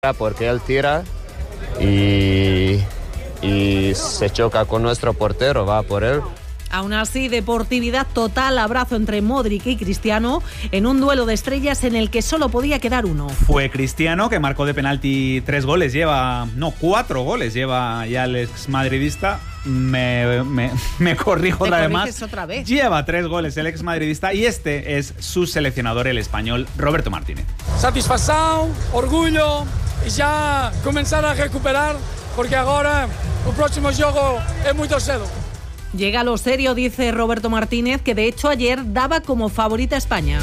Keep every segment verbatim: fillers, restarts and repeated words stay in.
Porque él tira y, y se choca con nuestro portero, va por él. Aún así, deportividad total, abrazo entre Modric y Cristiano en un duelo de estrellas en el que solo podía quedar uno. Fue Cristiano, que marcó de penalti tres goles, lleva, no, cuatro goles lleva ya el exmadridista. Me, me, me corrijo otra vez más. Otra vez. Lleva tres goles el exmadridista y este es su seleccionador, el español Roberto Martínez. Satisfacción, orgullo y ya comenzar a recuperar porque ahora el próximo juego es muy cedo. Llega lo serio, dice Roberto Martínez, que de hecho ayer daba como favorita a España.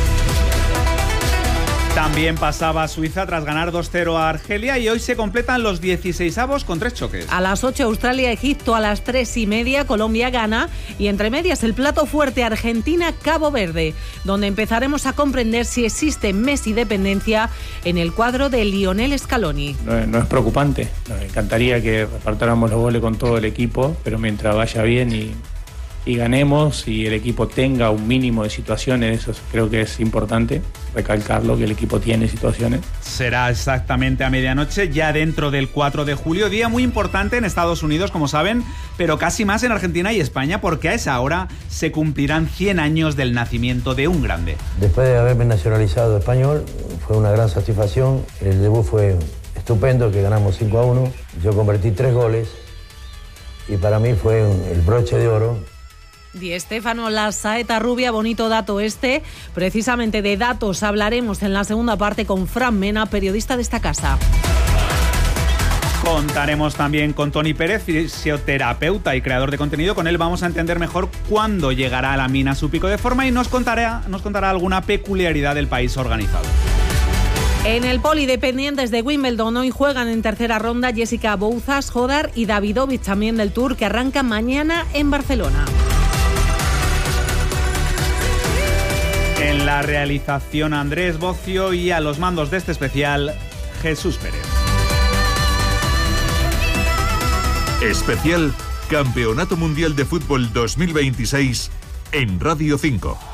También pasaba Suiza tras ganar dos cero a Argelia y hoy se completan los dieciseisavos con tres choques. A las ocho Australia-Egipto, a las tres y media Colombia-Ghana y entre medias el plato fuerte Argentina-Cabo Verde, donde empezaremos a comprender si existe Messi-dependencia en el cuadro de Lionel Scaloni. No, no es preocupante, nos encantaría que repartáramos los goles con todo el equipo, pero mientras vaya bien y... y ganemos y el equipo tenga un mínimo de situaciones, eso creo que es importante recalcarlo, que el equipo tiene situaciones. Será exactamente a medianoche, ya dentro del cuatro de julio, día muy importante en Estados Unidos, como saben, pero casi más en Argentina y España, porque a esa hora se cumplirán cien años del nacimiento de un grande. Después de haberme nacionalizado español, fue una gran satisfacción, el debut fue estupendo, que ganamos cinco a uno, yo convertí tres goles y para mí fue un, el broche de oro. Di Stéfano, la saeta rubia, bonito dato este. Precisamente de datos hablaremos en la segunda parte con Fran Mena, periodista de esta casa. Contaremos también con Tony Pérez, fisioterapeuta y creador de contenido. Con él vamos a entender mejor cuándo llegará a la mina su pico de forma y nos contará, nos contará alguna peculiaridad del país organizado. En el Polidependientes de Wimbledon hoy juegan en tercera ronda Jessica Bouzas, Hodar y Davidovich, también del Tour, que arranca mañana en Barcelona. En la realización Andrés Bocio y a los mandos de este especial Jesús Pérez. Especial Campeonato Mundial de Fútbol dos mil veintiséis en Radio cinco.